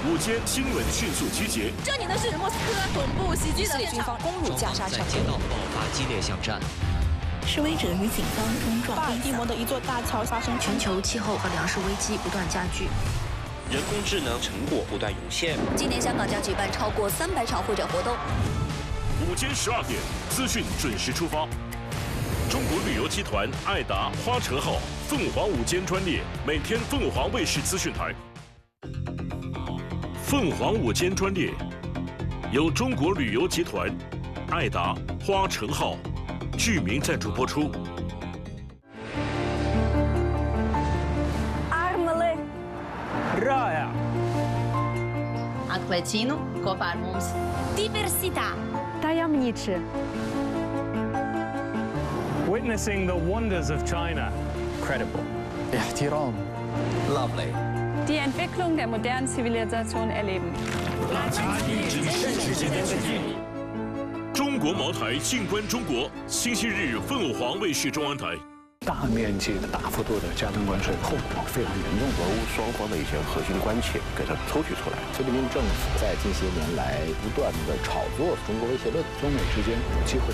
午间新闻迅速集结。 这里呢是莫斯科恐怖袭击的军方攻入加沙城， 在街道爆发激烈巷战。 示威者与警方冲撞。 巴尔的摩的一座大桥发生全球气候和粮食危机不断加剧， 人工智能成果不断涌现。 今年香港将举办超过300场会展活动。 午间12点，资讯准时出发。中国旅游集团爱达花城号凤凰午间专列，每天凤凰卫视资讯台。凤凰午间专列由中国旅游集团爱达花城号剧名赞助播出。 Armele Raja. Atklēcinu kopā ar mums. Diversità. Tajemniczy. Witnessing the wonders of China. Credible. احترام. Lovely. Die Entwicklung der modernen Zivilisation erleben. 中国茅台静观中国，星期日凤凰卫视中央台。 大面积的、大幅度的加征关税，后果非常严重。 俄乌双方的一些核心关切给它抽取出来。 菲律宾政府在近些年来不断的炒作中国威胁论，中美之间有机会